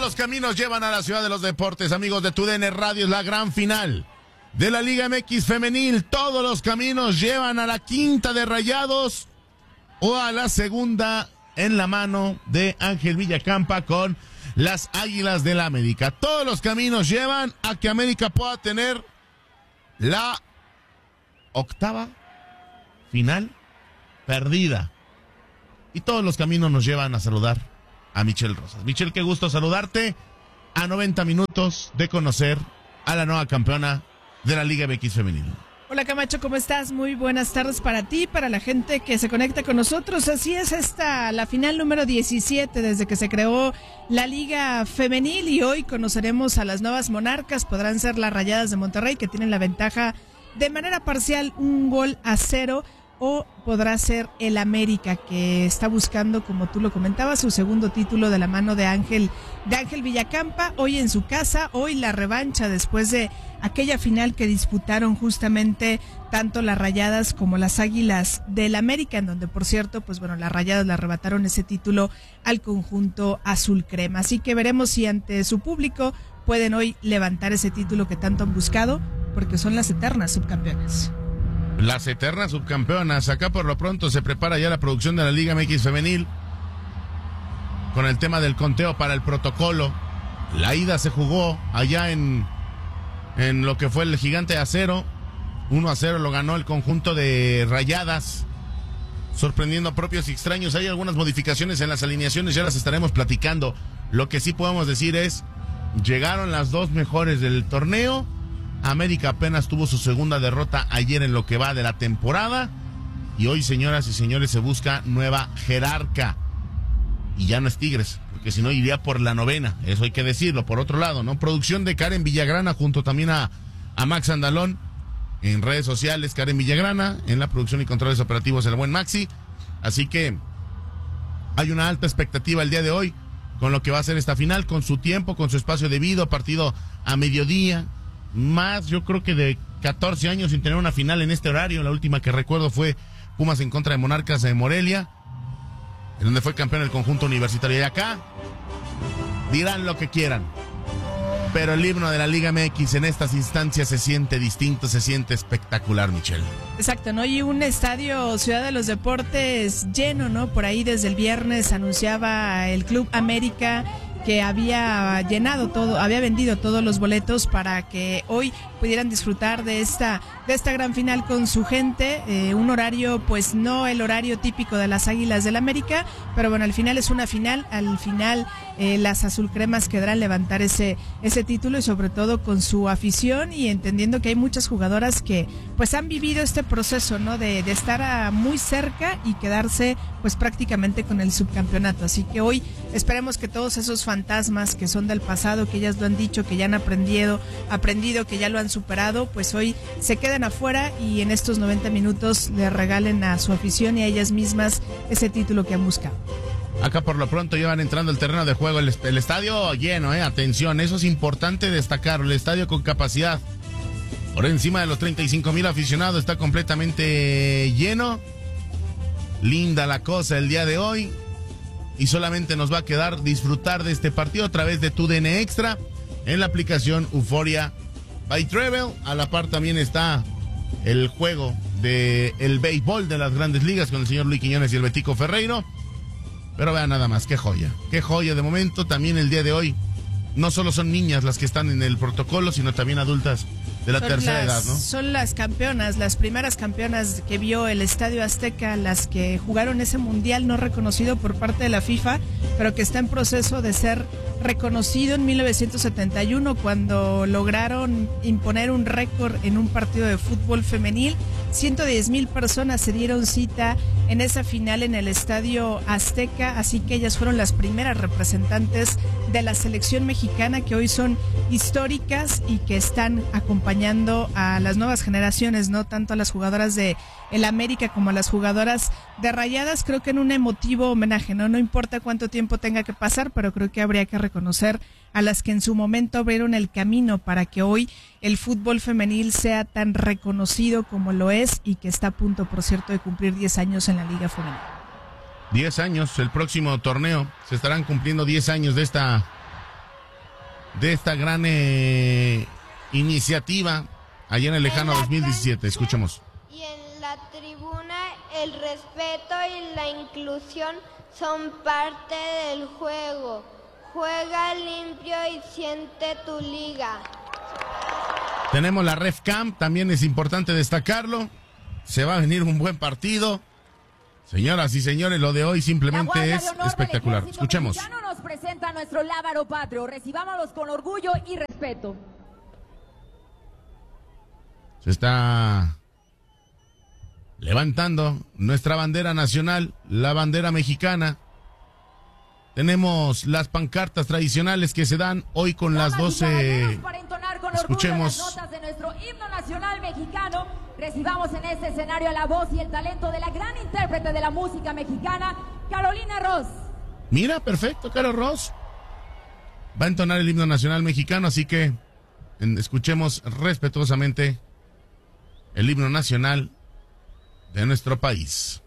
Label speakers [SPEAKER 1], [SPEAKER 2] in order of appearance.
[SPEAKER 1] los caminos llevan a la ciudad de los deportes, amigos de TUDN Radio. Es la gran final de la Liga MX femenil. Todos los caminos llevan a la quinta de Rayados o a la segunda en la mano de Ángel Villacampa con las Águilas del América. Todos los caminos llevan a que América pueda tener la octava final perdida. Y todos los caminos nos llevan a saludar a Michelle Rosas. Michelle, qué gusto saludarte a 90 minutos de conocer a la nueva campeona de la Liga MX femenil.
[SPEAKER 2] Hola Camacho, ¿cómo estás? Muy buenas tardes para ti, para la gente que se conecta con nosotros. Así es, la final número 17 desde que se creó la Liga Femenil, y hoy conoceremos a las nuevas monarcas. Podrán ser las Rayadas de Monterrey, que tienen la ventaja de manera parcial 1-0, o podrá ser el América, que está buscando, como tú lo comentabas, su segundo título de la mano de Ángel Villacampa, hoy en su casa. Hoy la revancha después de aquella final que disputaron justamente tanto las Rayadas como las Águilas del América, en donde, por cierto, pues bueno, las Rayadas le arrebataron ese título al conjunto azul crema. Así que veremos si ante su público pueden hoy levantar ese título que tanto han buscado, porque son las eternas subcampeonas.
[SPEAKER 1] Las eternas subcampeonas. Acá por lo pronto se prepara ya la producción de la Liga MX femenil con el tema del conteo para el protocolo. La ida se jugó allá en lo que fue el Gigante de Acero. 1-0 lo ganó el conjunto de Rayadas, sorprendiendo a propios y extraños. Hay algunas modificaciones en las alineaciones, ya las estaremos platicando. Lo que sí podemos decir es, llegaron las dos mejores del torneo. América apenas tuvo su segunda derrota ayer en lo que va de la temporada. Y hoy, señoras y señores, se busca nueva jerarca. Y ya no es Tigres, porque si no iría por la novena. Eso hay que decirlo. Por otro lado, ¿no? Producción de Karen Villagrana junto también a Max Andalón. En redes sociales, Karen Villagrana. En la producción y controles operativos, el buen Maxi. Así que hay una alta expectativa el día de hoy con lo que va a ser esta final, con su tiempo, con su espacio debido, partido a mediodía. Más, yo creo que de 14 años sin tener una final en este horario. La última que recuerdo fue Pumas en contra de Monarcas de Morelia, en donde fue campeón el conjunto universitario. Y acá dirán lo que quieran, pero el himno de la Liga MX en estas instancias se siente distinto, se siente espectacular, Michelle.
[SPEAKER 2] Exacto, ¿no? Y un estadio Ciudad de los Deportes lleno, ¿no? Por ahí desde el viernes anunciaba el Club América que había llenado todo, había vendido todos los boletos para que hoy pudieran disfrutar de esta gran final con su gente. Un horario, pues no el horario típico de las Águilas del América, pero bueno, al final es una final. Al final las azulcremas quedarán levantar ese título, y sobre todo con su afición, y entendiendo que hay muchas jugadoras que pues han vivido este proceso, ¿no? De estar muy cerca y quedarse pues prácticamente con el subcampeonato. Así que hoy esperemos que todos esos fantasmas que son del pasado, que ellas lo han dicho, que ya han aprendido, que ya lo han superado, pues hoy se queden afuera y en estos 90 minutos le regalen a su afición y a ellas mismas ese título que han buscado.
[SPEAKER 1] Acá por lo pronto ya van entrando al terreno de juego, el estadio lleno, atención, eso es importante destacarlo, el estadio con capacidad por encima de los 35,000 aficionados, está completamente lleno. Linda la cosa el día de hoy, y solamente nos va a quedar disfrutar de este partido a través de TUDN Extra en la aplicación Euforia by Travel. A la par también está el juego del béisbol de las Grandes Ligas con el señor Luis Quiñones y el Betico Ferreiro. Pero vean nada más, qué joya de momento. También el día de hoy no solo son niñas las que están en el protocolo, sino también adultas de la tercera edad, ¿no?
[SPEAKER 2] Son las campeonas, las primeras campeonas que vio el Estadio Azteca, las que jugaron ese mundial no reconocido por parte de la FIFA, pero que está en proceso de ser reconocido en 1971, cuando lograron imponer un récord en un partido de fútbol femenil. 110,000 personas se dieron cita en esa final en el Estadio Azteca, así que ellas fueron las primeras representantes de la selección mexicana, que hoy son históricas y que están acompañando a las nuevas generaciones, no tanto a las jugadoras de el América como a las jugadoras de Rayadas. Creo que en un emotivo homenaje, no importa cuánto tiempo tenga que pasar, pero creo que habría que reconocer a las que en su momento abrieron el camino para que hoy el fútbol femenil sea tan reconocido como lo es, y que está a punto, por cierto, de cumplir 10 años en la Liga Femenil.
[SPEAKER 1] 10 años, el próximo torneo se estarán cumpliendo 10 años de esta de esta gran iniciativa allá en el lejano 2017. Escuchemos.
[SPEAKER 3] Y en la tribuna el respeto y la inclusión son parte del juego. Juega limpio y siente tu liga.
[SPEAKER 1] Tenemos la Ref Camp, también es importante destacarlo. Se va a venir un buen partido. Señoras y señores, lo de hoy simplemente es espectacular. Escuchemos.
[SPEAKER 4] Nos presenta nuestro lábaro patrio. Recibámoslos con orgullo y respeto.
[SPEAKER 1] Se está levantando nuestra bandera nacional, la bandera mexicana. Tenemos las pancartas tradicionales que se dan hoy con las 12. Escuchemos.
[SPEAKER 4] Las notas de nuestro himno nacional mexicano. Recibamos en este escenario la voz y el talento de la gran intérprete de la música mexicana, Carolina Ross.
[SPEAKER 1] Mira, perfecto, Caro Ross. Va a entonar el himno nacional mexicano, así que escuchemos respetuosamente el himno nacional de nuestro país.